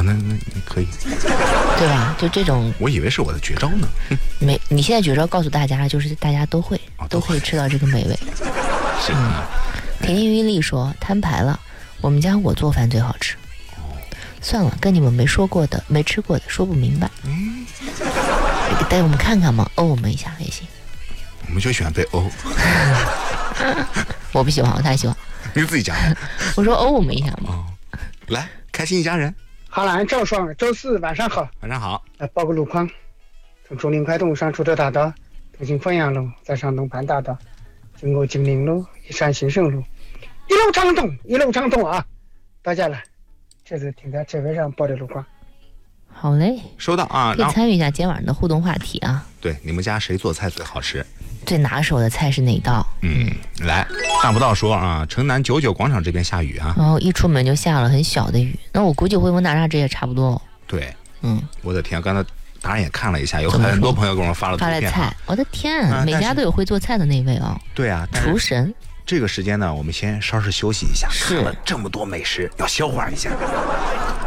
那可以， 对吧？就这种， 我以为是我的绝招呢。 你现在绝招告诉大家，就是大家都会，都可以吃到这个美味。 是。 甜甜玉丽说摊牌了，我们家我做饭最好吃。算了，跟你们没说过的、没吃过的说不明白。带我们看看嘛，欧我们一下也行。 我们就喜欢被欧。 我不喜欢，我太喜欢。 你自己讲。 我说欧我们一下嘛。 来，开心一家人。 好了，赵爽，周四晚上好。 晚上好。 来报个路况：从竹林快东上出州大道，途经凤阳路，再上东盘大道，经过金陵路、一山新生路，一路畅通啊！大家来，这是停在车位上报的路况。 好嘞， 收到啊！ 可以参与一下今天晚上的互动话题啊。 对，你们家谁做菜最好吃？ 最拿手的菜是哪道？ 来，大不到说啊，城南99广场这边下雨啊。 然后一出门就下了很小的雨，那我估计回文大厦这也差不多。 对，我的天，刚才当然也看了一下，有很多朋友给我们发了图片。 菜，我的天，每家都有会做菜的那位啊。 对啊， 厨神。 这个时间呢，我们先稍事休息一下，看了这么多美食，要消化一下。